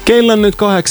Kell on nüüd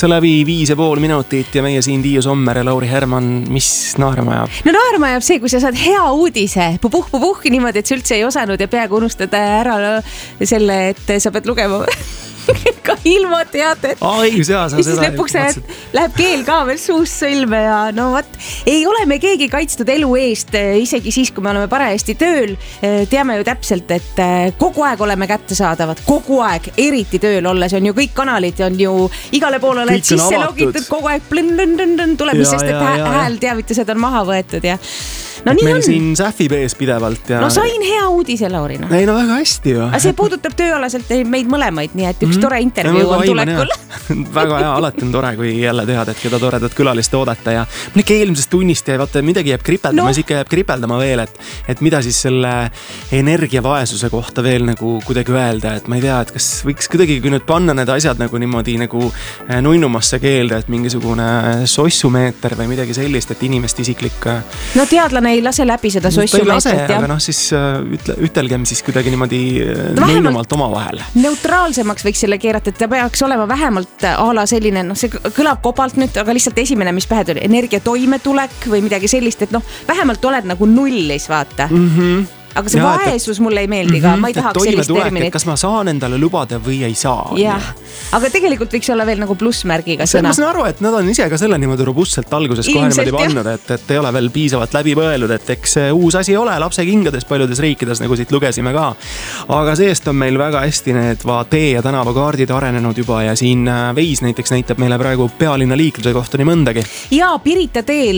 8:05 minutit ja meie siin Tiiu Sommer ja Lauri Herman, mis naerma jääb? No naerma jääb see, kui sa saad hea uudise, pupuh niimoodi, et sa üldse ei osanud ja peaaegu unustada ära selle, et sa pead lugema ka ilma teadet. Õigus, jaa, sa ja siis lõpuks läheb keel ka veel suust sõlme ja no võt, ei ole me keegi kaitstud elu eest, isegi siis, kui me oleme parajasti tööl. Teame ju täpselt, et kogu aeg oleme kättesaadavad, kogu aeg, eriti tööl olles on ju kõik kanalid, on ju igale poole oled sisse logitud, kogu aeg tuleb, mis sest, et häälteavitused on maha võetud ja no et nii meil on. siin sähvib ees pidevalt ja... No sain hea uudise, Lauri. No. Ei, no väga hästi ju. Aga see puudutab tööalaselt meid mõlemaid, nii et üks tore intervjuu on tulekul. Väga hea, alati on tore, kui jälle tead, et keda toredat külalist oodata ja ikka eelmisest tunnist ja vaata, midagi jääb kripeldama, siis ikka jääb kripeldama veel, et mida siis selle energiavaesuse kohta veel nagu kuidagi öelda, et ma ei tea, et kas võiks kuidagi nüüd panna need asjad nagu niimoodi nagu nunnumasse keelde, et mingisugune sossumeeter või midagi sellist, et inimest isiklik... No teadlane ei lase läbi seda sossumeetrit. Aga noh, siis ütelgem siis kuidagi niimoodi nunnumalt oma vahel. Neutraalsemaks võiks selle keerata, et ta peaks olema vähemalt ala selline, noh see kõlab kobalt nüüd, aga lihtsalt esimene, mis pähe tuli, energia toimetulek või midagi sellist, et noh, vähemalt oled nagu nullis, vaata. Aga see vaesus mulle ei meeldi ka, ma ei tahaks sellist terminit. Kas ma saan endale lubada või ei saa? Jah, aga tegelikult võiks olla veel nagu plussmärgiga sõna. Ma saan aru, et nad on ise ka selle niimoodi robustselt alguses kohe niimoodi pannud, et ei ole veel piisavalt läbi mõelnud, et eks uus asi ole lapse kingades paljudes riikides, nagu siit lugesime ka. Aga seest on meil väga hästi need tee- ja tänavakaardid arenenud juba ja siin Veis näiteks näitab meile praegu pealinna liikluse kohta nii mõndagi. Ja Pirita teel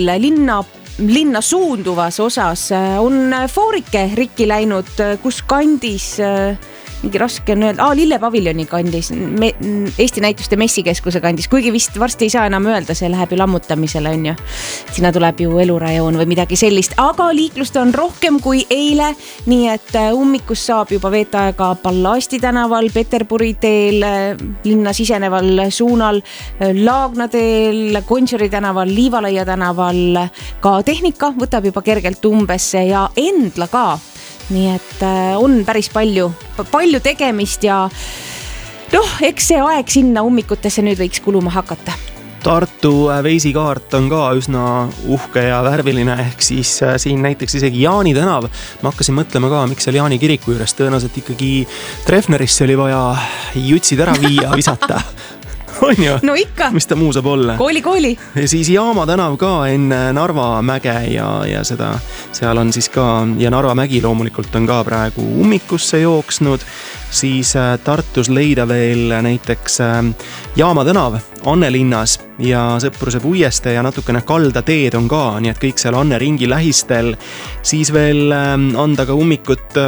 linna suunduvas osas on foorike rikki läinud, kus kandis, mingi raske on öelda, Lillepaviljoni kandis, Eesti Näituste Messikeskuse kandis, kuigi vist varsti ei saa enam öelda, see läheb ju lammutamisele, on ju. Sinna tuleb ju elurajoon või midagi sellist, aga liiklust on rohkem kui eile, nii et ummikus saab juba veeta aega Ballasti tänaval, Peterburi teel, linna siseneval suunal, Laagna teel, Gonsiori tänaval, Liivalaia tänaval, ka tehnika võtab juba kergelt umbesse ja Endla ka. Nii et on päris palju tegemist ja noh, eks see aeg sinna ummikutesse nüüd võiks kuluma hakata. Tartu Veisi kaart on ka üsna uhke ja värviline, ehk siis siin näiteks isegi Jaani tänav. Ma hakkasin mõtlema ka, miks seal Jaani kiriku juures tõenäoliselt ikkagi Treffnerisse oli vaja jutsid ära viia, visata. On ju? No ikka. Mis ta muu saab olla? Kooli. Ja siis Jaama tänav ka enne Narva mäge ja seda, seal on siis ka, ja Narva mägi loomulikult on ka praegu ummikusse jooksnud, siis Tartus leida veel näiteks Jaama tänav Annelinnas ja Sõpruse puieste ja natukene Kalda teed on ka, nii et kõik seal Anne ringi lähistel, siis veel anda ka ummikut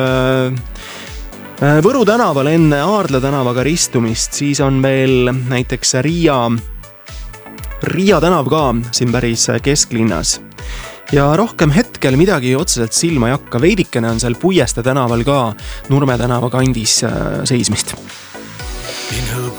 Võru tänaval enne Aardla tänavaga ristumist, siis on veel näiteks Riia tänav ka siin päris kesklinnas. Ja rohkem hetkel midagi otseselt silma ei hakka, veidikene on seal Puieste tänaval ka Nurme tänava kandis seismist.